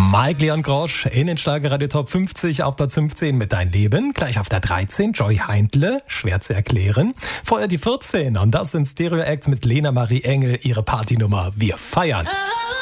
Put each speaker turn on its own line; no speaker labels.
Mike Leon Grosch in den Schlagerradio Top 50 auf Platz 15 mit Dein Leben. Gleich auf der 13 Joy Heindle, schwer zu erklären. Vorher die 14 und das sind Stereo Acts mit Lena Marie Engel, ihre Partynummer Wir feiern.